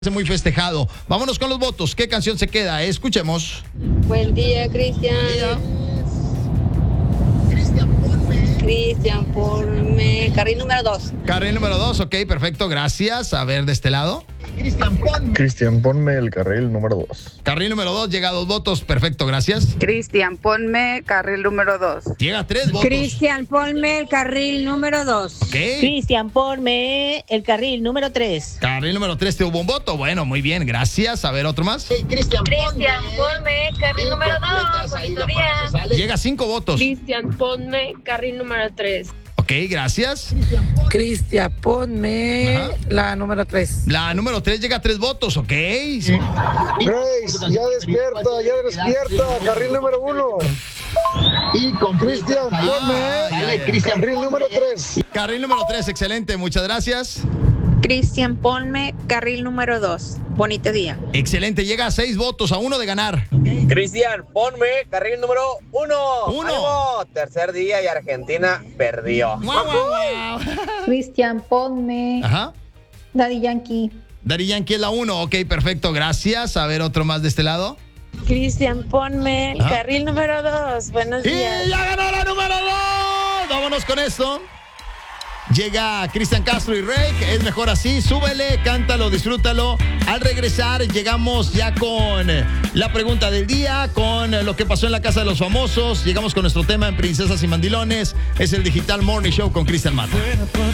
Muy festejado. Vámonos con los votos. ¿Qué canción se queda? Escuchemos. Buen día, Cristian. Cristian, ponme carril número 2. Carril número 2, ok, perfecto, gracias. A ver, de este lado. Cristian, ponme el carril número 2. Carril número 2, llega a 2 votos, perfecto, gracias. Cristian, ponme carril número 2. Llega a 3 votos. Cristian, ponme el carril número 2. Ok. Cristian, ponme el carril número 3. Carril número 3 te hubo un voto. Bueno, muy bien, gracias. A ver, otro más. Cristian, ponme carril número 2. Bonito día. Llega a 5 votos. Cristian, ponme carril número 3. Ok, gracias. Cristian, ponme Ajá. la número 3. La número 3 llega a 3 votos, ok. Grace, ya despierta, carril número 1. Y con Cristian, ponme carril número 3. Carril número 3, excelente, muchas gracias. Cristian, ponme carril número 2. Bonito día. Excelente, llega a 6 votos, a 1 de ganar. Cristian, ponme carril número 1. Uno. ¡Ánimo! Tercer día y Argentina perdió. Guau, guau, guau. Cristian, ponme Ajá. Daddy Yankee. Daddy Yankee es la 1, ok, perfecto, gracias. A ver, otro más de este lado. Cristian, ponme el Ajá. carril número 2. Buenos ¡Y días. ya ganó la número 2! Vámonos con esto. Llega Cristian Castro y Rey, es mejor así, súbele, cántalo, disfrútalo. Al regresar llegamos ya con la pregunta del día, con lo que pasó en la casa de los famosos. Llegamos con nuestro tema en Princesas y Mandilones. Es el Digital Morning Show con Cristian Mata.